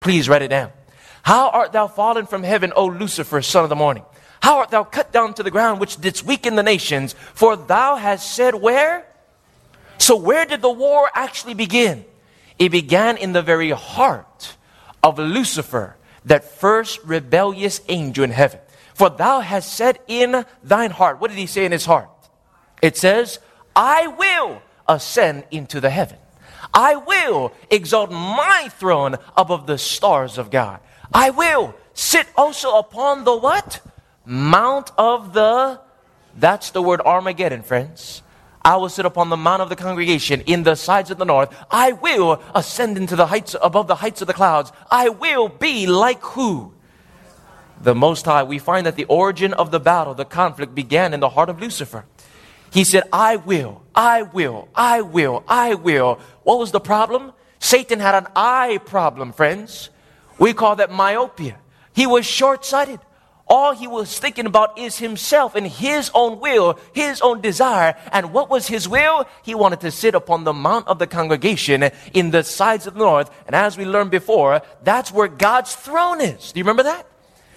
Please write it down. How art thou fallen from heaven, O Lucifer, son of the morning? How art thou cut down to the ground, which didst weaken the nations? For thou hast said where? So where did the war actually begin? It began in the very heart of Lucifer, that first rebellious angel in heaven. For thou hast said in thine heart. What did he say in his heart? It says, I will ascend into the heaven. I will exalt my throne above the stars of God. I will sit also upon the what? Mount of the, that's the word Armageddon, friends. I will sit upon the mount of the congregation in the sides of the north. I will ascend into the heights, above the heights of the clouds. I will be like who? The Most High. We find that the origin of the battle, the conflict, began in the heart of Lucifer. He said, I will, I will, I will, I will. What was the problem? Satan had an eye problem, friends. We call that myopia. He was short-sighted. All he was thinking about is himself and his own will, his own desire. And what was his will? He wanted to sit upon the mount of the congregation in the sides of the north. And as we learned before, that's where God's throne is. Do you remember that?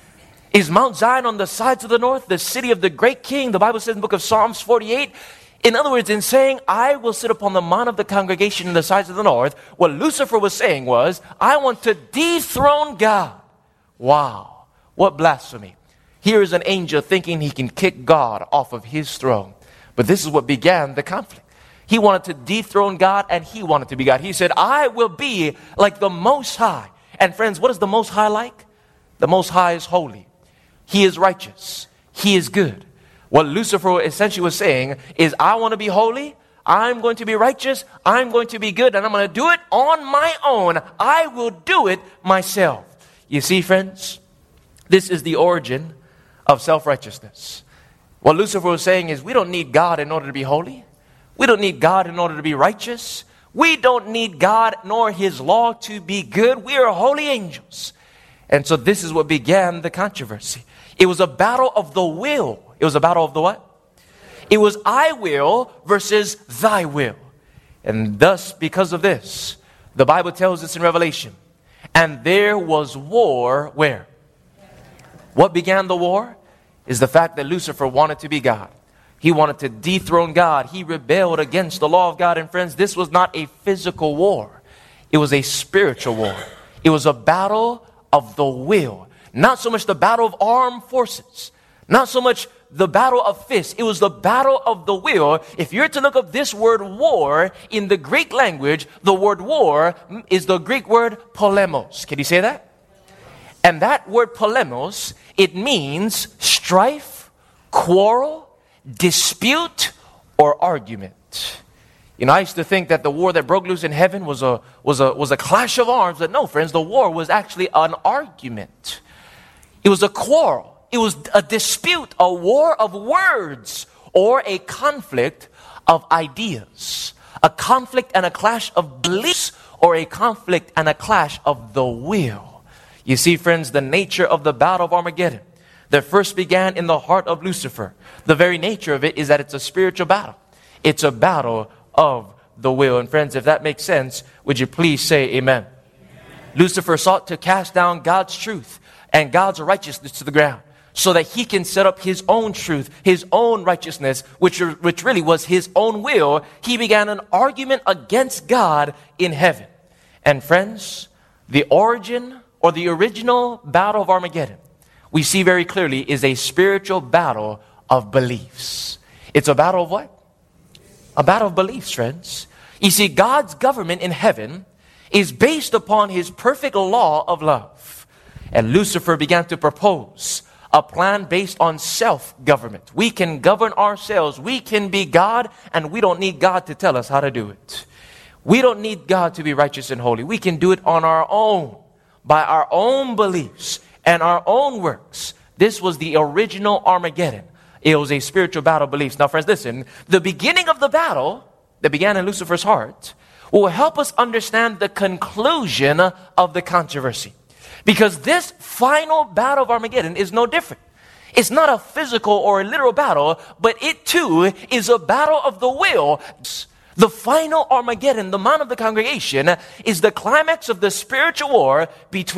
Is Mount Zion on the sides of the north, the city of the great king? The Bible says in the book of Psalms 48. In other words, in saying, I will sit upon the mount of the congregation in the sides of the north, what Lucifer was saying was, I want to dethrone God. Wow, what blasphemy. Here is an angel thinking he can kick God off of his throne. But this is what began the conflict. He wanted to dethrone God and he wanted to be God. He said, I will be like the Most High. And friends, what is the Most High like? The Most High is holy. He is righteous. He is good. What Lucifer essentially was saying is, I want to be holy. I'm going to be righteous. I'm going to be good. And I'm going to do it on my own. I will do it myself. You see, friends, this is the origin of self-righteousness. What Lucifer was saying is, we don't need God in order to be holy. We don't need God in order to be righteous. We don't need God nor His law to be good. We are holy angels. And so this is what began the controversy. It was a battle of the will. It was a battle of the what? It was I will versus thy will. And thus, because of this, the Bible tells us in Revelation, and there was war where? What began the war? Is the fact that Lucifer wanted to be God. He wanted to dethrone God. He rebelled against the law of God. And friends, this was not a physical war. It was a spiritual war. It was a battle of the will. Not so much the battle of armed forces. Not so much the battle of fists. It was the battle of the will. If you're to look up this word war in the Greek language, the word war is the Greek word polemos. Can you say that? And that word polemos, it means strife, quarrel, dispute, or argument. You know, I used to think that the war that broke loose in heaven was a clash of arms. But no, friends, the war was actually an argument. It was a quarrel. It was a dispute, a war of words, or a conflict of ideas. A conflict and a clash of beliefs, or a conflict and a clash of the will. You see, friends, the nature of the battle of Armageddon that first began in the heart of Lucifer, the very nature of it is that it's a spiritual battle. It's a battle of the will. And friends, if that makes sense, would you please say amen? Lucifer sought to cast down God's truth and God's righteousness to the ground so that he can set up his own truth, his own righteousness, which really was his own will. He began an argument against God in heaven. And friends, the origin or the original battle of Armageddon, we see very clearly, is a spiritual battle of beliefs. It's a battle of what? A battle of beliefs, friends. You see, God's government in heaven is based upon His perfect law of love. And Lucifer began to propose a plan based on self-government. We can govern ourselves. We can be God, and we don't need God to tell us how to do it. We don't need God to be righteous and holy. We can do it on our own, by our own beliefs and our own works. This was the original Armageddon. It was a spiritual battle of beliefs. Now, friends, listen. The beginning of the battle that began in Lucifer's heart will help us understand the conclusion of the controversy. Because this final battle of Armageddon is no different. It's not a physical or a literal battle, but it too is a battle of the will. The final Armageddon, the mount of the congregation, is the climax of the spiritual war between